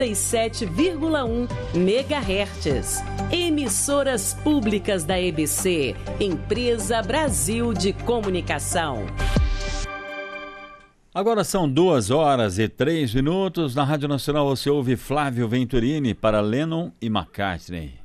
97,1 MHz. Emissoras públicas da EBC, Empresa Brasil de Comunicação. Agora são 2h03. Na Rádio Nacional você ouve Flávio Venturini para Lennon e McCartney.